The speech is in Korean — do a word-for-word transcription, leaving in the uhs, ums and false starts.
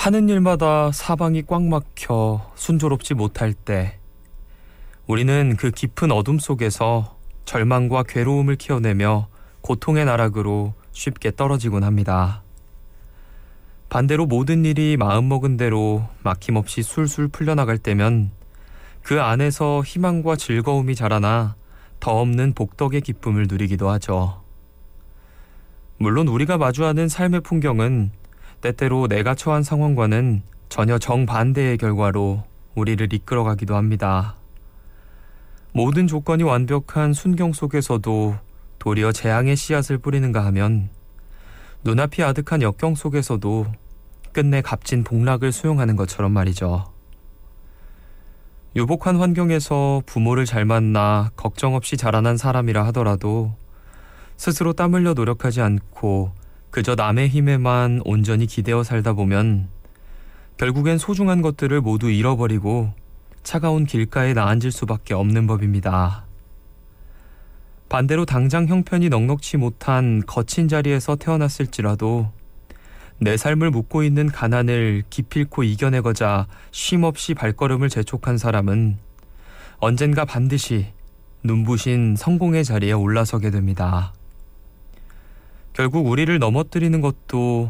하는 일마다 사방이 꽉 막혀 순조롭지 못할 때 우리는 그 깊은 어둠 속에서 절망과 괴로움을 키워내며 고통의 나락으로 쉽게 떨어지곤 합니다. 반대로 모든 일이 마음먹은 대로 막힘없이 술술 풀려나갈 때면 그 안에서 희망과 즐거움이 자라나 더 없는 복덕의 기쁨을 누리기도 하죠. 물론 우리가 마주하는 삶의 풍경은 때때로 내가 처한 상황과는 전혀 정반대의 결과로 우리를 이끌어가기도 합니다. 모든 조건이 완벽한 순경 속에서도 도리어 재앙의 씨앗을 뿌리는가 하면 눈앞이 아득한 역경 속에서도 끝내 값진 복락을 수용하는 것처럼 말이죠. 유복한 환경에서 부모를 잘 만나 걱정 없이 자라난 사람이라 하더라도 스스로 땀 흘려 노력하지 않고 그저 남의 힘에만 온전히 기대어 살다 보면 결국엔 소중한 것들을 모두 잃어버리고 차가운 길가에 나앉을 수밖에 없는 법입니다. 반대로 당장 형편이 넉넉치 못한 거친 자리에서 태어났을지라도 내 삶을 묻고 있는 가난을 기필코 이겨내고자 쉼없이 발걸음을 재촉한 사람은 언젠가 반드시 눈부신 성공의 자리에 올라서게 됩니다. 결국 우리를 넘어뜨리는 것도